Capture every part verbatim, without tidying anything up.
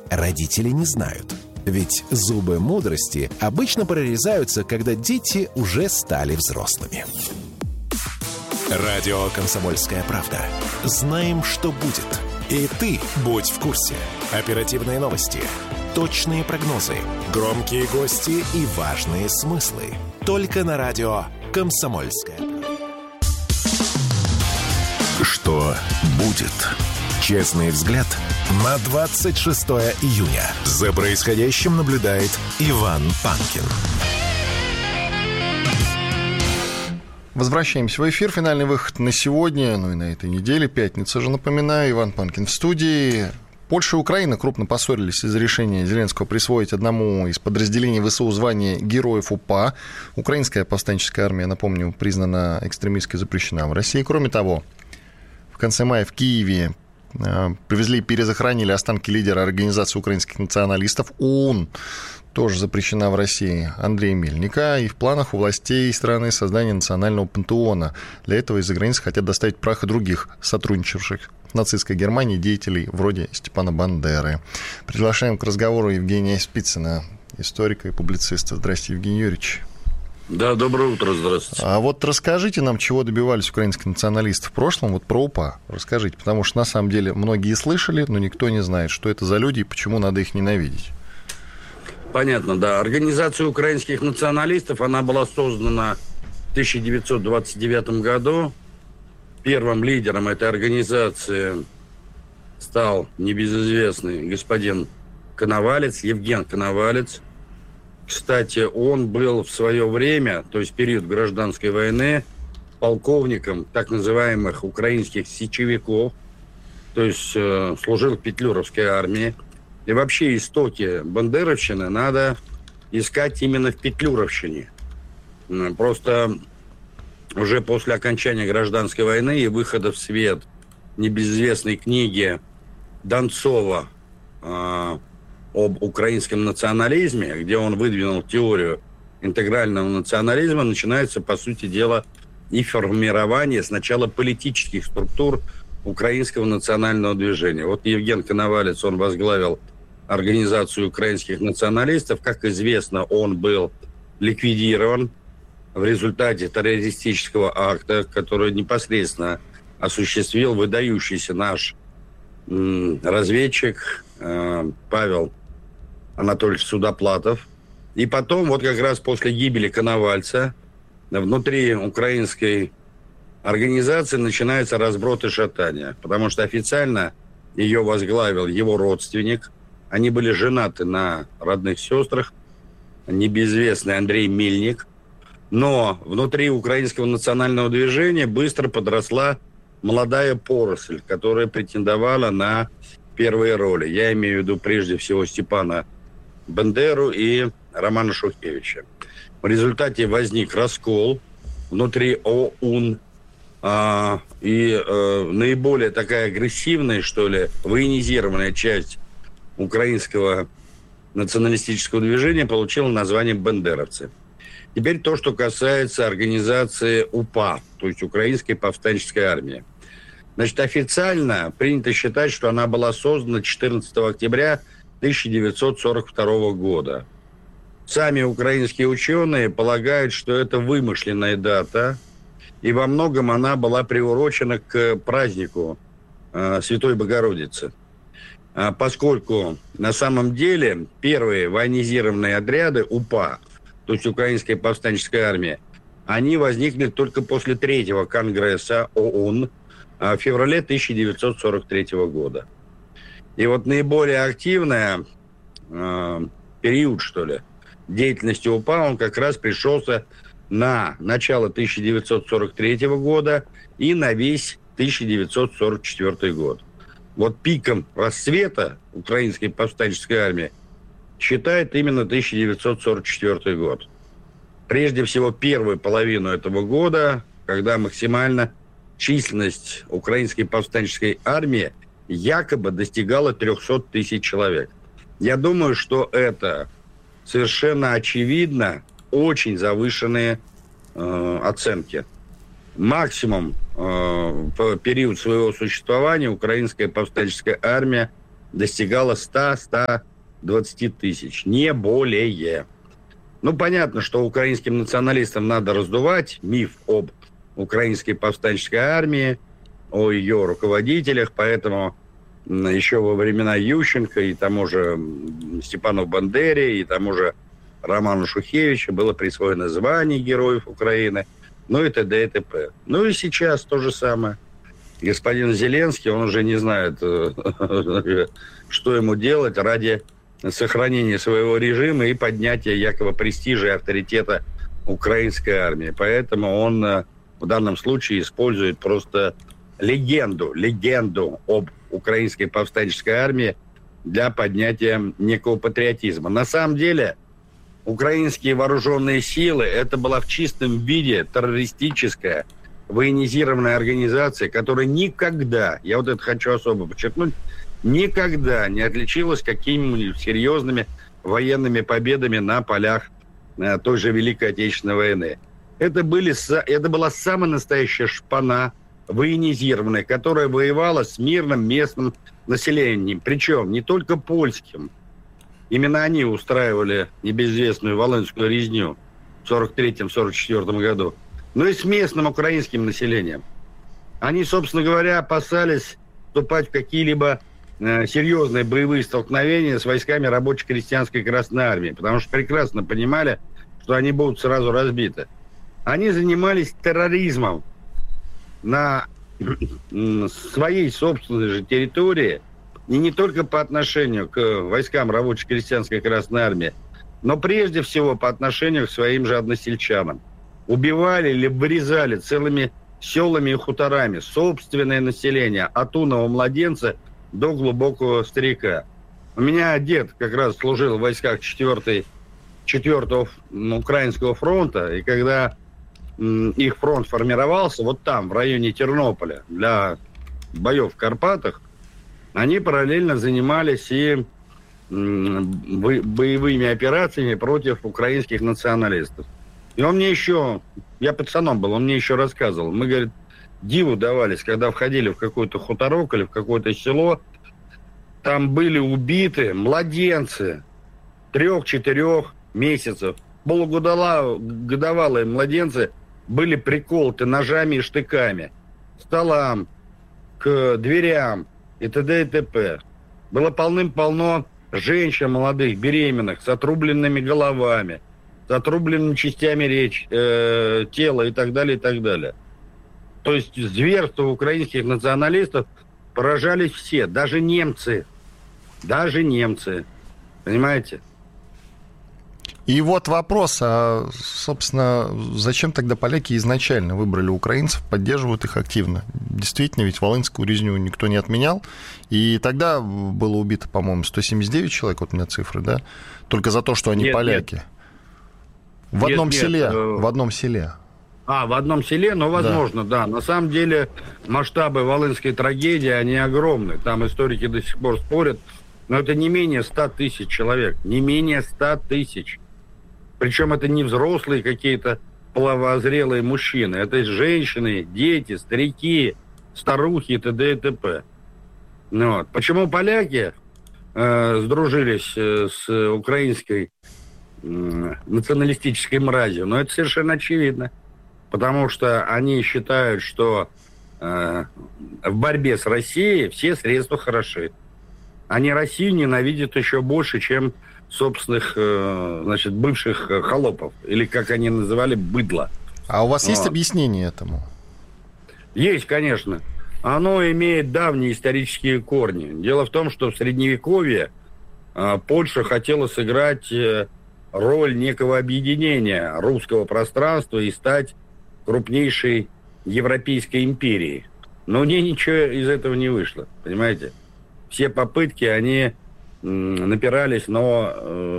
родители не знают. Ведь зубы мудрости обычно прорезаются, когда дети уже стали взрослыми. Радио «Комсомольская правда». Знаем, что будет. И ты будь в курсе. Оперативные новости, точные прогнозы, громкие гости и важные смыслы. Только на радио «Комсомольская правда». Что будет? Честный взгляд на двадцать шестое июня. За происходящим наблюдает Иван Панкин. Возвращаемся в эфир. Финальный выход на сегодня, ну и на этой неделе. Пятница же, напоминаю. Иван Панкин в студии. Польша и Украина крупно поссорились из-за решения Зеленского присвоить одному из подразделений ВСУ звание Героев УПА. Украинская повстанческая армия, напомню, признана экстремистской, запрещена в России. Кроме того, в конце мая в Киеве привезли и перезахоронили останки лидера организации украинских националистов ОУН, тоже запрещена в России, Андрея Мельника. И в планах у властей страны создание национального пантеона. Для этого из-за границы хотят доставить прах и других сотрудничавших в нацистской Германии деятелей вроде Степана Бандеры. Приглашаем к разговору Евгения Спицына, историка и публициста. Здравствуйте, Евгений Юрьевич. Да, доброе утро, здравствуйте. А вот расскажите нам, чего добивались украинские националисты в прошлом, вот про УПА расскажите, потому что на самом деле многие слышали, но никто не знает, что это за люди и почему надо их ненавидеть. Понятно, да. Организация украинских националистов, она была создана в тысяча девятьсот двадцать девятом году. Первым лидером этой организации стал небезызвестный господин Коновалец, Евген Коновалец. Кстати, он был в свое время, то есть период гражданской войны, полковником так называемых украинских сечевиков, то есть э, служил в Петлюровской армии. И вообще истоки бандеровщины надо искать именно в Петлюровщине. Просто уже после окончания гражданской войны и выхода в свет небезызвестной книги Донцова э, об украинском национализме, где он выдвинул теорию интегрального национализма, начинается, по сути дела, и формирование сначала политических структур украинского национального движения. Вот Евген Коновалец, он возглавил организацию украинских националистов. Как известно, он был ликвидирован в результате террористического акта, который непосредственно осуществил выдающийся наш м, разведчик э, Павел Анатольевич Судоплатов. И потом, вот как раз после гибели Коновальца, внутри украинской организации начинается разброд и шатание, потому что официально ее возглавил его родственник. Они были женаты на родных сестрах, небезызвестный Андрей Мельник. Но внутри украинского национального движения быстро подросла молодая поросль, которая претендовала на первые роли. Я имею в виду прежде всего Степана Бандеру и Романа Шухевича. В результате возник раскол внутри ОУН. А, и а, наиболее такая агрессивная, что ли, военизированная часть украинского националистического движения получила название бандеровцы. Теперь то, что касается организации УПА, то есть Украинской повстанческой армии. Значит, официально принято считать, что она была создана четырнадцатого октября тысяча девятьсот сорок второго года. Сами украинские ученые полагают, что это вымышленная дата, и во многом она была приурочена к празднику э, Святой Богородицы. А поскольку на самом деле первые военизированные отряды УПА, то есть Украинская повстанческая армия, они возникли только после третьего конгресса ОУН в феврале тысяча девятьсот сорок третьего года. И вот наиболее активный э, период, что ли, деятельности УПА, он как раз пришелся на начало тысяча девятьсот сорок третьего года и на весь тысяча девятьсот сорок четвёртый год. Вот пиком расцвета Украинской повстанческой армии считает именно тысяча девятьсот сорок четвёртый год. Прежде всего, первую половину этого года, когда максимально численность Украинской повстанческой армии якобы достигала триста тысяч человек. Я думаю, что это совершенно очевидно очень завышенные э, оценки. Максимум э, в период своего существования Украинская повстанческая армия достигала ста-ста двадцати тысяч, не более. Ну, понятно, что украинским националистам надо раздувать миф об украинской повстанческой армии, о ее руководителях, поэтому еще во времена Ющенко и тому же Степану Бандере, и тому же Роману Шухевичу было присвоено звание Героев Украины, ну и т.д. и т.п. Ну и сейчас то же самое. Господин Зеленский, он уже не знает, что ему делать ради сохранения своего режима и поднятия якобы престижа и авторитета украинской армии. Поэтому он в данном случае использует просто легенду, легенду об украинской повстанческой армии для поднятия некого патриотизма. На самом деле, украинские вооруженные силы, это была в чистом виде террористическая, военизированная организация, которая никогда, я вот это хочу особо подчеркнуть, никогда не отличилась какими-нибудь серьезными военными победами на полях э, той же Великой Отечественной войны. Это, были, это была самая настоящая шпана военизированная, которая воевала с мирным местным населением, причем не только польским. Именно они устраивали небезызвестную Волынскую резню в сорок третьем — сорок четвёртом году, но и с местным украинским населением. Они, собственно говоря, опасались вступать в какие-либо э, серьезные боевые столкновения с войсками рабоче-крестьянской Красной Армии, потому что прекрасно понимали, что они будут сразу разбиты. Они занимались терроризмом на своей собственной же территории, и не только по отношению к войскам рабоче-крестьянской Красной Армии, но прежде всего по отношению к своим же односельчанам. Убивали или вырезали целыми селами и хуторами собственное население, от юного младенца до глубокого старика. У меня дед как раз служил в войсках четвёртого Украинского фронта, и когда м, их фронт формировался, вот там, в районе Тернополя, для боев в Карпатах, они параллельно занимались и м, боевыми операциями против украинских националистов. И он мне еще, я пацаном был, он мне еще рассказывал. Мы, говорит, диву давались, когда входили в какой-то хуторок или в какое-то село, там были убиты младенцы трех-четырех месяцев. Полугодовалые младенцы были приколоты ножами и штыками к столам, к дверям и т.д. и т.п. Было полным-полно женщин молодых, беременных, с отрубленными головами, с отрубленными частями речи, э, тела и так далее, и так далее. То есть зверства украинских националистов поражались все, даже немцы. Даже немцы. Понимаете? И вот вопрос, а, собственно, зачем тогда поляки изначально выбрали украинцев, поддерживают их активно? Действительно, ведь Волынскую резню никто не отменял, и тогда было убито, по-моему, сто семьдесят девять человек, вот у меня цифры, да? Только за то, что они нет, поляки. Нет. В нет, одном нет, селе, э... в одном селе. А, в одном селе, ну, возможно, да. да. На самом деле масштабы Волынской трагедии, они огромны. Там историки до сих пор спорят, но это не менее ста тысяч человек, не менее ста тысяч. Причем это не взрослые какие-то половозрелые мужчины. Это женщины, дети, старики, старухи и т.д. и т.п. Ну, вот. Почему поляки э, сдружились э, с украинской э, националистической мразью? Ну, это совершенно очевидно. Потому что они считают, что э, в борьбе с Россией все средства хороши. Они Россию ненавидят еще больше, чем собственных, значит, бывших холопов, или, как они называли, быдло. А у вас вот. Есть объяснение этому? Есть, конечно. Оно имеет давние исторические корни. Дело в том, что в Средневековье Польша хотела сыграть роль некого объединения русского пространства и стать крупнейшей европейской империей. Но у нее ничего из этого не вышло, понимаете? Все попытки, они напирались на,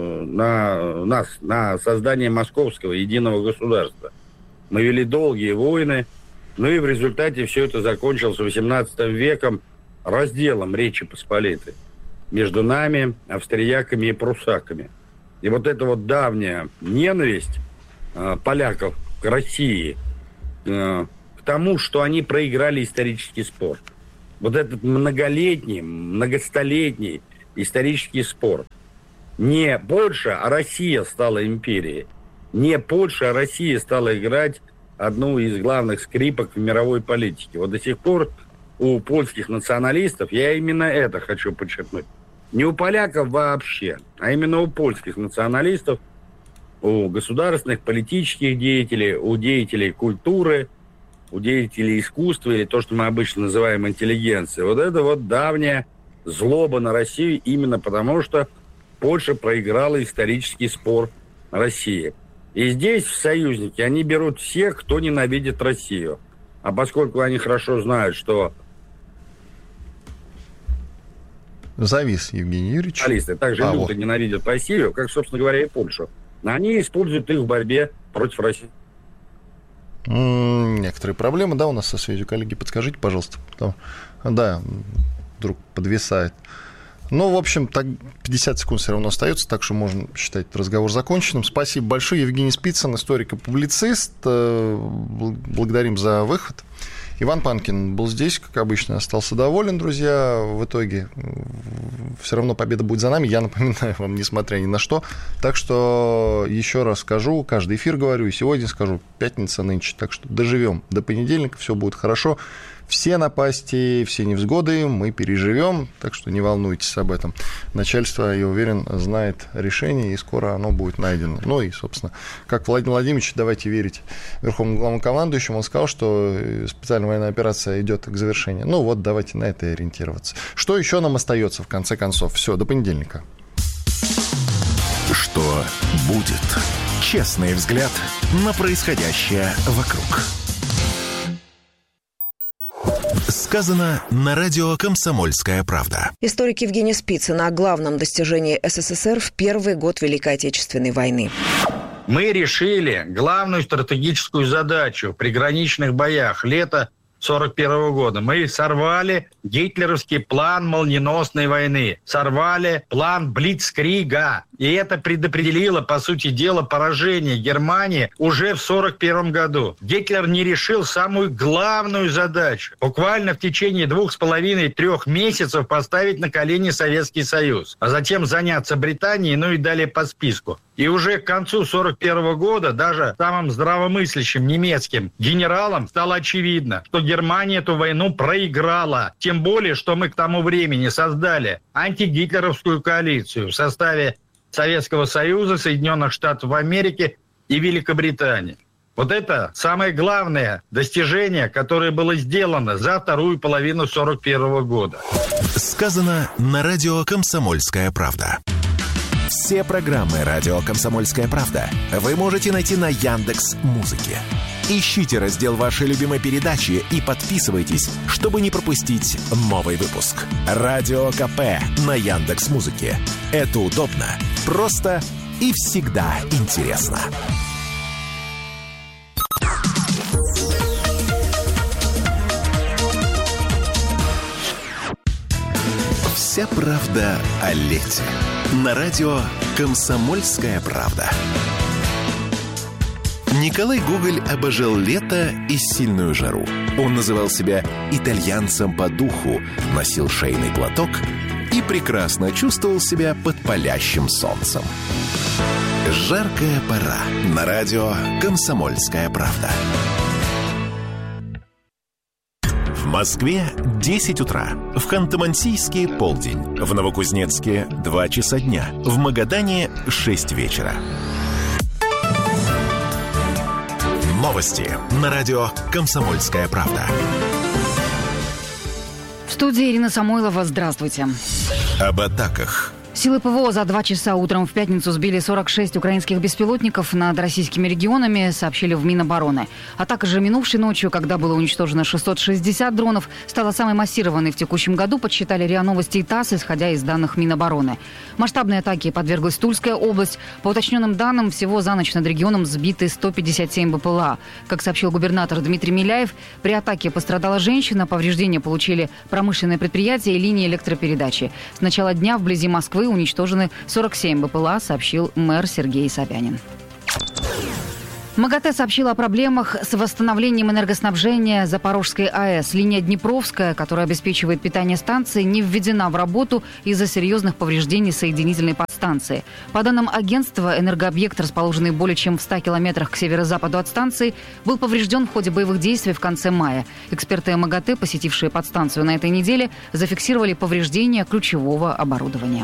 на нас, на создание московского единого государства. Мы вели долгие войны, ну и в результате все это закончилось восемнадцатым веком разделом Речи Посполитой между нами, австрияками и пруссаками. И вот эта вот давняя ненависть э, поляков к России, э, к тому, что они проиграли исторический спор. вот этот многолетний, многостолетний исторический спор. Не Польша, а Россия стала империей. Не Польша, а Россия стала играть одну из главных скрипок в мировой политике. Вот до сих пор у польских националистов, я именно это хочу подчеркнуть, не у поляков вообще, а именно у польских националистов, у государственных, политических деятелей, у деятелей культуры, у деятелей искусства, или то, что мы обычно называем интеллигенцией. Вот это вот давняя злоба на Россию, именно потому что Польша проиграла исторический спор России. И здесь в союзники они берут всех, кто ненавидит Россию. А поскольку они хорошо знают, что... Завис, Евгений Юрьевич. Журналисты также а, люто вот. ненавидят Россию, как, собственно говоря, и Польшу. Но они используют их в борьбе против России. Некоторые проблемы, да, у нас со связью, коллеги, подскажите, пожалуйста. Потому... Да, вдруг подвисает. Ну, в общем, так пятьдесят секунд все равно остается, так что можно считать разговор законченным. Спасибо большое. Евгений Спицын, историк и публицист. Благодарим за выход. Иван Панкин был здесь, как обычно, остался доволен, друзья. В итоге все равно победа будет за нами. Я напоминаю вам, несмотря ни на что. Так что еще раз скажу, каждый эфир говорю, и сегодня скажу, пятница нынче. Так что доживем до понедельника, все будет хорошо. Все напасти, все невзгоды мы переживем, так что не волнуйтесь об этом. Начальство, я уверен, знает решение, и скоро оно будет найдено. Ну и, собственно, как Владимир Владимирович, давайте верить Верховному главнокомандующему, он сказал, что специальная военная операция идет к завершению. Ну вот, давайте на это и ориентироваться. Что еще нам остается, в конце концов? Все, до понедельника. Что будет? Честный взгляд на происходящее вокруг. Сказано на радио «Комсомольская правда». Историк Евгений Спицын о главном достижении СССР в первый год Великой Отечественной войны. Мы решили главную стратегическую задачу в приграничных боях лета сорок первого года. Мы сорвали гитлеровский план молниеносной войны, сорвали план Блицкрига. И это предопределило, по сути дела, поражение Германии уже в сорок первом году. Гитлер не решил самую главную задачу. Буквально в течение двух с половиной-трех месяцев поставить на колени Советский Союз. А затем заняться Британией, ну и далее по списку. И уже к концу сорок первого года даже самым здравомыслящим немецким генералам стало очевидно, что Германия эту войну проиграла. Тем более, что мы к тому времени создали антигитлеровскую коалицию в составе Советского Союза, Соединенных Штатов Америки и Великобритании. Вот это самое главное достижение, которое было сделано за вторую половину сорок первого года. Сказано на радио «Комсомольская правда». Все программы радио «Комсомольская правда» вы можете найти на Яндекс.Музыке. Ищите раздел вашей любимой передачи и подписывайтесь, чтобы не пропустить новый выпуск. Радио КП на Яндекс.Музыке. Это удобно, просто и всегда интересно. Вся правда о лете. На радио «Комсомольская правда». Николай Гоголь обожал лето и сильную жару. Он называл себя итальянцем по духу, носил шейный платок и прекрасно чувствовал себя под палящим солнцем. Жаркая пора. На радио «Комсомольская правда». В Москве десять утра, в Ханты-Мансийске полдень, в Новокузнецке два часа дня, в Магадане шесть вечера. Новости на радио «Комсомольская правда». В студии Ирина Самойлова. Здравствуйте. Об атаках. Силы ПВО за два часа утром в пятницу сбили сорок шесть украинских беспилотников над российскими регионами, сообщили в Минобороны. Атака же минувшей ночью, когда было уничтожено шестьсот шестьдесят дронов, стала самой массированной в текущем году, подсчитали РИА Новости и ТАСС, исходя из данных Минобороны. Масштабной атаке подверглась Тульская область. По уточненным данным, всего за ночь над регионом сбиты сто пятьдесят семь БПЛА. Как сообщил губернатор Дмитрий Миляев, при атаке пострадала женщина, повреждения получили промышленное предприятие и линии электропередачи. С начала дня вблизи Москвы уничтожены сорок семь БПЛА, сообщил мэр Сергей Собянин. МАГАТЭ сообщила о проблемах с восстановлением энергоснабжения Запорожской АЭС. Линия Днепровская, которая обеспечивает питание станции, не введена в работу из-за серьезных повреждений соединительной подстанции. По данным агентства, энергообъект, расположенный более чем в ста километрах к северо-западу от станции, был поврежден в ходе боевых действий в конце мая. Эксперты МАГАТЭ, посетившие подстанцию на этой неделе, зафиксировали повреждения ключевого оборудования.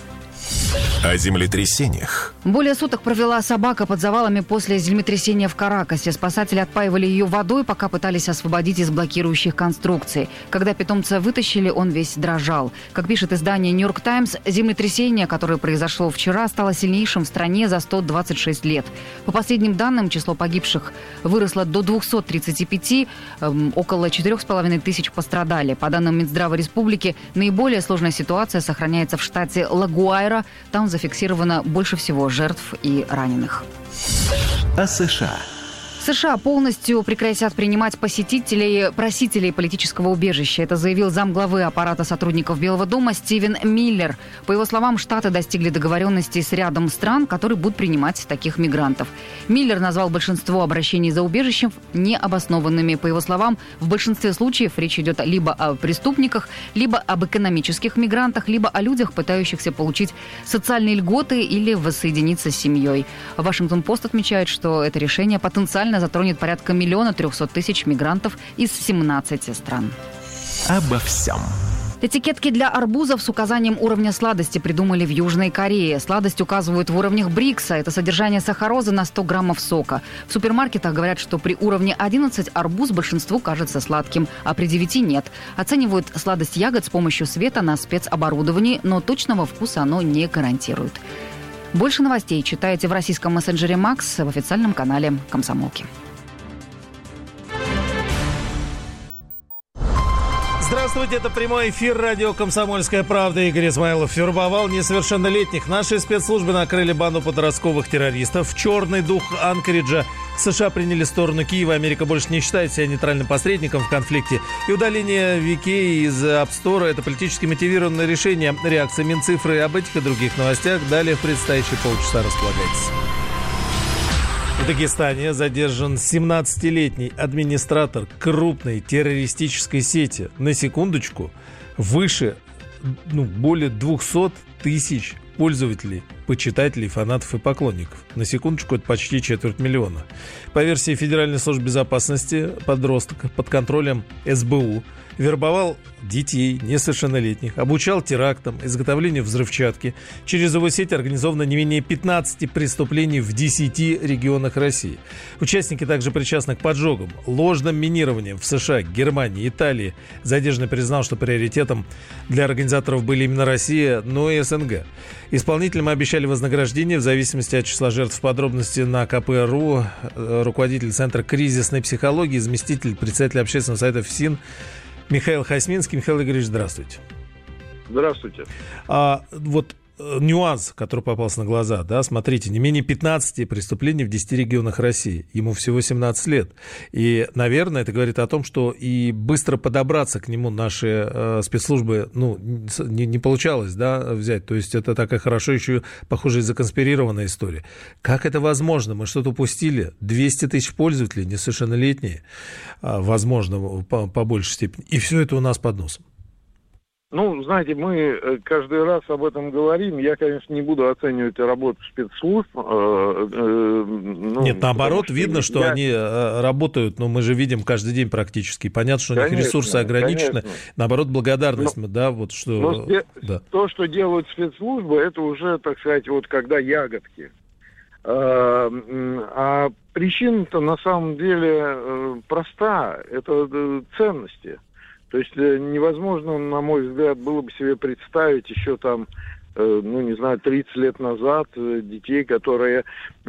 О землетрясениях. Более суток провела собака под завалами после землетрясения в Каракасе. Спасатели отпаивали ее водой, пока пытались освободить из блокирующих конструкций. Когда питомца вытащили, он весь дрожал. Как пишет издание «Нью-Йорк Таймс», землетрясение, которое произошло вчера, стало сильнейшим в стране за сто двадцать шесть лет. По последним данным, число погибших выросло до двухсот тридцати пяти, эм, около четырех с половиной тысяч пострадали. По данным Минздрава Республики, наиболее сложная ситуация сохраняется в штате Лагуайра. Там зафиксировано больше всего жертв и раненых. О США. США полностью прекратят принимать посетителей, просителей политического убежища. Это заявил замглавы аппарата сотрудников Белого дома Стивен Миллер. По его словам, Штаты достигли договоренности с рядом стран, которые будут принимать таких мигрантов. Миллер назвал большинство обращений за убежищем необоснованными. По его словам, в большинстве случаев речь идет либо о преступниках, либо об экономических мигрантах, либо о людях, пытающихся получить социальные льготы или воссоединиться с семьей. Вашингтон-Пост отмечает, что это решение потенциально затронет порядка миллиона трехсот тысяч мигрантов из семнадцати стран. Обо всем. Этикетки для арбузов с указанием уровня сладости придумали в Южной Корее. Сладость указывают в уровнях Брикса. Это содержание сахарозы на сто граммов сока. В супермаркетах говорят, что при уровне одиннадцать арбуз большинству кажется сладким, а при девяти нет. Оценивают сладость ягод с помощью света на спецоборудовании, но точного вкуса оно не гарантирует. Больше новостей читайте в российском мессенджере Макс в официальном канале «Комсомолки». Здравствуйте, это прямой эфир радио «Комсомольская правда». Игорь Измайлов вербовал несовершеннолетних. Наши спецслужбы накрыли банду подростковых террористов. Черный дух Анкориджа. США приняли сторону Киева. Америка больше не считает себя нейтральным посредником в конфликте. И удаление ви кей из App Store – это политически мотивированное решение. Реакция Минцифры об этих и других новостях далее в предстоящие полчаса. Располагайтесь. В Дагестане задержан семнадцатилетний администратор крупной террористической сети. На секундочку, выше, ну, более двухсот тысяч пользователей, почитателей, фанатов и поклонников. На секундочку, это почти четверть миллиона. По версии Федеральной службы безопасности, подросток под контролем эс бэ у вербовал детей несовершеннолетних, обучал терактам, изготовлению взрывчатки. Через его сеть организовано не менее пятнадцати преступлений в десяти регионах России. Участники также причастны к поджогам, ложным минированиям в США, Германии, Италии. Задержанный признал, что приоритетом для организаторов были именно Россия, но и эс эн гэ. Исполнителям обещали вознаграждение в зависимости от числа жертв. Подробности на ка пэ эр у. Руководитель Центра кризисной психологии, заместитель председателя общественного совета ФСИН Михаил Хасминский. Михаил Игоревич, здравствуйте. Здравствуйте. А, вот нюанс, который попался на глаза, да, смотрите, не менее пятнадцати преступлений в десяти регионах России. Ему всего семнадцать лет. И, наверное, это говорит о том, что и быстро подобраться к нему наши э, спецслужбы, ну, не, не получалось, да, взять. То есть это такая хорошо еще, похоже, и законспирированная история. Как это возможно? Мы что-то упустили? двести тысяч пользователей, несовершеннолетние, э, возможно, по, по большей степени. И все это у нас под носом. Ну, знаете, мы каждый раз об этом говорим. Я, конечно, не буду оценивать работу спецслужб. Э, э, ну, Нет, наоборот, что видно, что я... они работают, но мы же видим каждый день практически. Понятно, что конечно, у них ресурсы ограничены. Конечно. Наоборот, благодарность, но, да, вот что... Но спе... да. То, что делают спецслужбы, это уже, так сказать, вот когда ягодки. А, а причина-то на самом деле проста. Это ценности. То есть невозможно, на мой взгляд, было бы себе представить еще там, ну, не знаю, тридцать лет назад детей, которые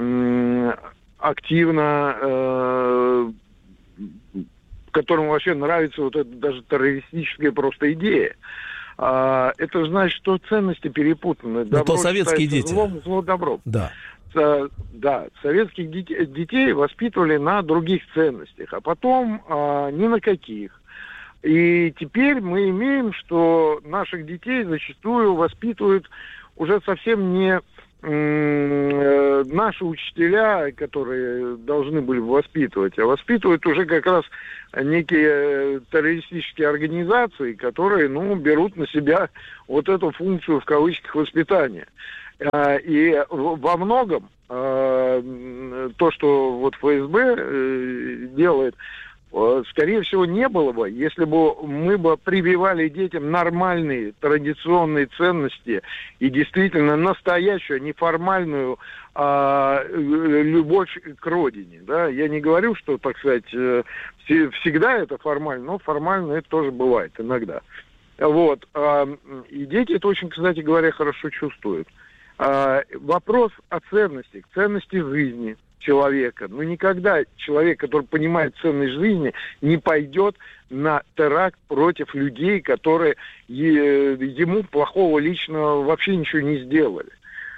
активно, которым вообще нравится вот эта даже террористическая просто идея. Это значит, что ценности перепутаны. Но то советские дети. Злом, зло добром. Да. Да, советских детей, детей воспитывали на других ценностях, а потом а, ни на каких. И теперь мы имеем, что наших детей зачастую воспитывают уже совсем не наши учителя, которые должны были воспитывать, а воспитывают уже как раз некие террористические организации, которые, ну, берут на себя вот эту функцию в кавычках воспитания. И во многом то, что вот ФСБ делает, скорее всего, не было бы, если бы мы бы прививали детям нормальные традиционные ценности и действительно настоящую, неформальную а, любовь к родине. Да? Я не говорю, что, так сказать, всегда это формально, но формально это тоже бывает иногда. Вот. И дети это очень, кстати говоря, хорошо чувствуют. Вопрос о ценностях, ценности жизни человека. Ну, никогда человек, который понимает ценность жизни, не пойдет на теракт против людей, которые ему плохого личного вообще ничего не сделали.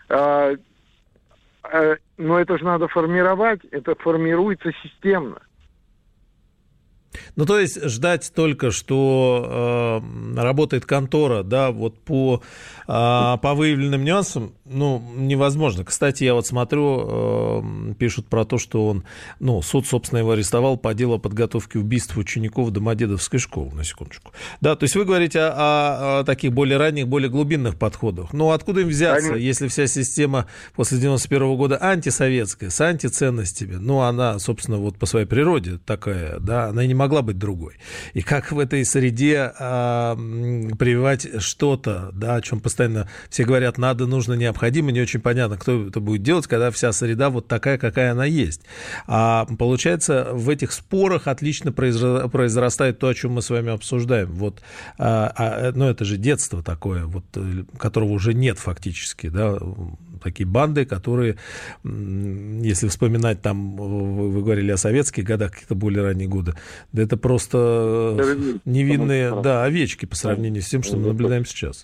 Но это же надо формировать, это формируется системно. Ну, то есть ждать только, что э, работает контора, да, вот по, э, по выявленным нюансам, ну, невозможно. Кстати, я вот смотрю, э, пишут про то, что он, ну, суд, собственно, его арестовал по делу о подготовке убийства учеников Домодедовской школы, на секундочку. Да, то есть вы говорите о, о, о таких более ранних, более глубинных подходах. Ну, откуда им взяться, Они... если вся система после девяносто первого года антисоветская, с антиценностями, ну, она, собственно, вот по своей природе такая, да, она не могла быть другой. И как в этой среде а, прививать что-то, да, о чем постоянно все говорят, надо, нужно, необходимо, не очень понятно, кто это будет делать, когда вся среда вот такая, какая она есть. А получается, в этих спорах отлично произрастает то, о чем мы с вами обсуждаем. Вот, а, а, ну, это же детство такое, вот, которого уже нет фактически, да, такие банды, которые, если вспоминать там, вы говорили о советских годах, каких-то более ранние годы, да это просто невинные, да, овечки по сравнению с тем, что мы наблюдаем сейчас.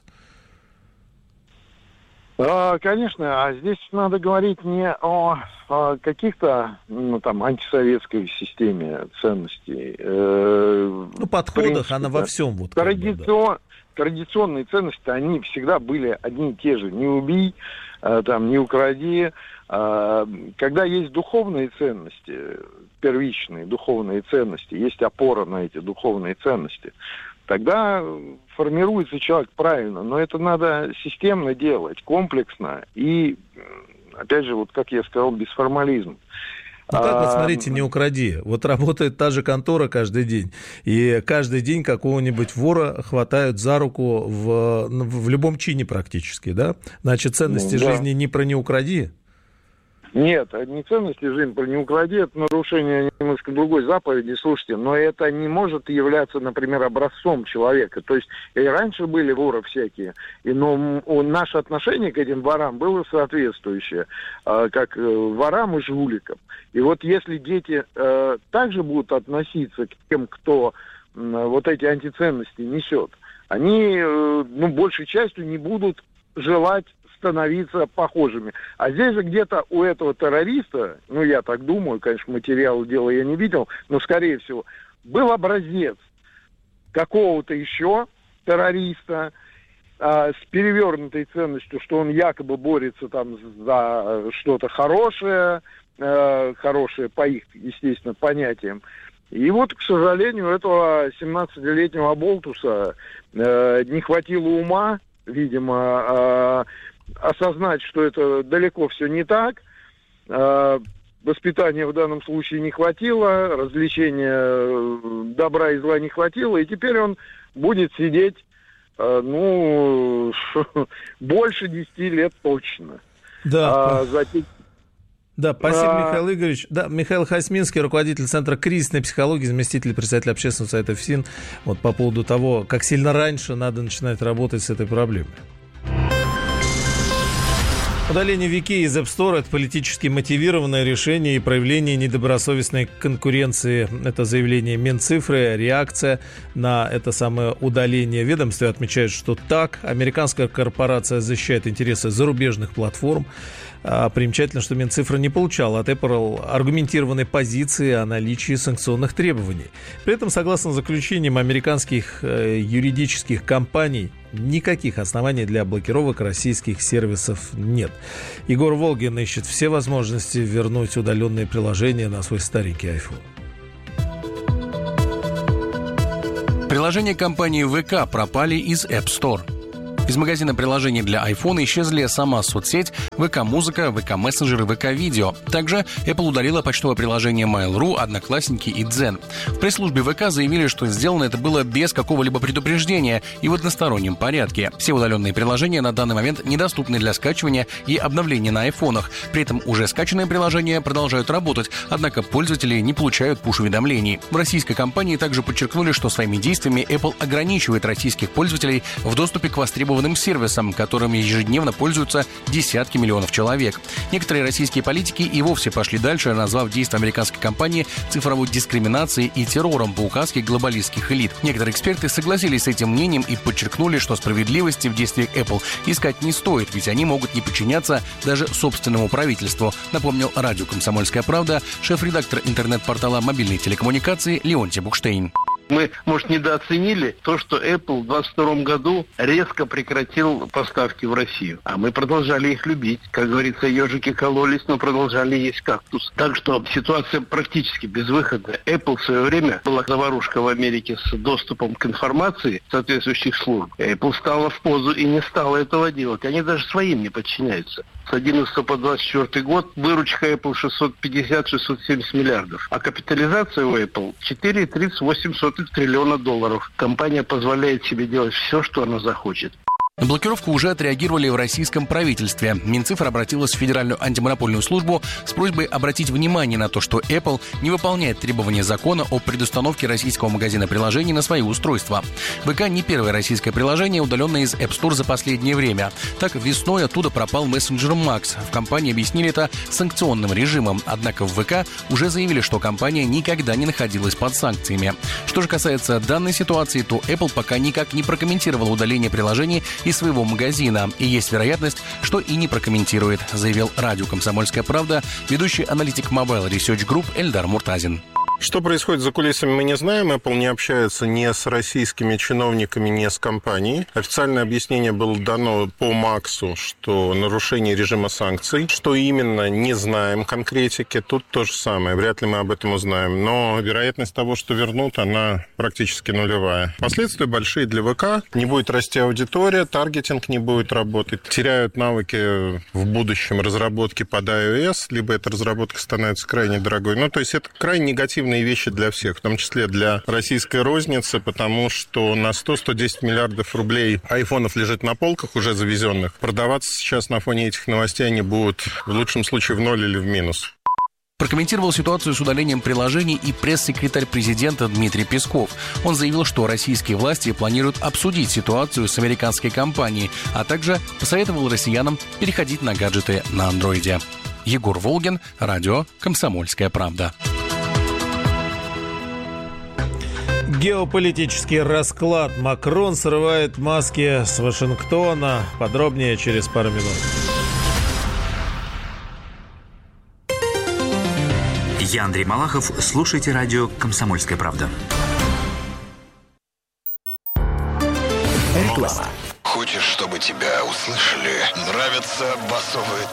Конечно, а здесь надо говорить не о, о каких-то, ну, там, антисоветской системе ценностей. Ну, подходах, принципе, она во всем. Вот, традицион, да. Традиционные ценности, они всегда были одни и те же. Не убей, там, не укради. Когда есть духовные ценности, первичные духовные ценности, есть опора на эти духовные ценности, тогда формируется человек правильно. Но это надо системно делать, комплексно и, опять же, вот как я сказал, без формализма. Ну как, вот смотрите, не укради. Вот работает та же контора каждый день, и каждый день какого-нибудь вора хватают за руку в, в любом чине практически, да? Значит, ценности да. жизни не про не укради. Нет, не ценности жизни про не укради, это нарушение немножко другой заповеди, слушайте, но это не может являться, например, образцом человека. То есть и раньше были воры всякие, и, но наше отношение к этим ворам было соответствующее, как к ворам и жуликам. И вот если дети э, также будут относиться к тем, кто э, вот эти антиценности несет, они, э, ну, большей частью не будут желать становиться похожими. А здесь же где-то у этого террориста, ну, я так думаю, конечно, материала дела я не видел, но, скорее всего, был образец какого-то еще террориста а, с перевернутой ценностью, что он якобы борется там за что-то хорошее, а, хорошее по их, естественно, понятиям. И вот, к сожалению, этого семнадцатилетнего оболтуса а, не хватило ума, видимо, а, осознать, что это далеко все не так. Воспитания в данном случае не хватило, развлечения добра и зла не хватило, и теперь он будет сидеть, ну, больше десяти лет точно. Да. А, затем... Да, спасибо, а... Михаил Игоревич. Да, Михаил Хасминский, руководитель Центра кризисной психологии, заместитель председателя общественного совета ФСИН, вот по поводу того, как сильно раньше надо начинать работать с этой проблемой. Удаление Вики из App Store – это политически мотивированное решение и проявление недобросовестной конкуренции. Это заявление Минцифры, реакция на это самое удаление. Ведомство отмечает, что так. Американская корпорация защищает интересы зарубежных платформ. Примечательно, что Минцифра не получала от Apple аргументированной позиции о наличии санкционных требований. При этом, согласно заключениям американских юридических компаний, никаких оснований для блокировок российских сервисов нет. Егор Волгин ищет все возможности вернуть удаленные приложения на свой старенький iPhone. Приложения компании вэ ка пропали из App Store. Из магазина приложений для iPhone исчезли сама соцсеть, вэ ка-музыка, вэ ка-мессенджер и вэ ка-видео. Также Apple удалила почтовое приложение Mail.ru, Одноклассники и Дзен. В пресс-службе вэ ка заявили, что сделано это было без какого-либо предупреждения и в одностороннем порядке. Все удаленные приложения на данный момент недоступны для скачивания и обновления на айфонах. При этом уже скачанные приложения продолжают работать, однако пользователи не получают пуш-уведомлений. В российской компании также подчеркнули, что своими действиями Apple ограничивает российских пользователей в доступе к востребованным сервисам, которыми ежедневно пользуются десятки миллионов человек. Некоторые российские политики и вовсе пошли дальше, назвав действия американской компании цифровой дискриминацией и террором по указке глобалистских элит. Некоторые эксперты согласились с этим мнением и подчеркнули, что справедливости в действиях Apple искать не стоит, ведь они могут не подчиняться даже собственному правительству, напомнил радио «Комсомольская правда» шеф-редактор интернет-портала мобильной телекоммуникации Леонтий Букштейн. Мы, может, недооценили то, что Apple в двадцать втором году резко прекратил поставки в Россию. А мы продолжали их любить. Как говорится, ежики кололись, но продолжали есть кактус. Так что ситуация практически безвыходная. Apple в свое время была заварушка в Америке с доступом к информации соответствующих служб. Apple стала в позу и не стала этого делать. Они даже своим не подчиняются. С одиннадцатого по двадцать четвёртый год выручка Apple шестьсот пятьдесят - шестьсот семьдесят миллиардов. А капитализация у Apple четыре целых тридцать восемь сотых триллиона долларов. Компания позволяет себе делать все, что она захочет. На блокировку уже отреагировали в российском правительстве. Минцифра обратилась в Федеральную антимонопольную службу с просьбой обратить внимание на то, что Apple не выполняет требования закона о предустановке российского магазина приложений на свои устройства. вэ ка не первое российское приложение, удаленное из App Store за последнее время. Так, весной оттуда пропал мессенджер Max. В компании объяснили это санкционным режимом. Однако в вэ ка уже заявили, что компания никогда не находилась под санкциями. Что же касается данной ситуации, то Apple пока никак не прокомментировала удаление приложений из своего магазина. И есть вероятность, что и не прокомментирует, заявил радио «Комсомольская правда» ведущий аналитик Mobile Research Group Эльдар Муртазин. Что происходит за кулисами, мы не знаем. Apple не общается ни с российскими чиновниками, ни с компанией. Официальное объяснение было дано по Максу, что нарушение режима санкций. Что именно, не знаем конкретики. Тут то же самое. Вряд ли мы об этом узнаем. Но вероятность того, что вернут, она практически нулевая. Последствия большие для вэ ка. Не будет расти аудитория, таргетинг не будет работать. Теряют навыки в будущем разработки под iOS, либо эта разработка становится крайне дорогой. Ну, то есть это крайне негативно вещи для всех, в том числе для российской розницы, потому что на сто - сто десять миллиардов рублей айфонов лежит на полках уже завезенных. Продаваться сейчас на фоне этих новостей они будут в лучшем случае в ноль или в минус. Прокомментировал ситуацию с удалением приложений и пресс-секретарь президента Дмитрий Песков. Он заявил, что российские власти планируют обсудить ситуацию с американской компанией, а также посоветовал россиянам переходить на гаджеты на андроиде. Егор Волгин, радио «Комсомольская правда». Геополитический расклад. Макрон срывает маски с Вашингтона. Подробнее через пару минут. Я Андрей Малахов. Слушайте радио «Комсомольская правда». Реклама. Хочешь, чтобы тебя услышали? Нравятся басовые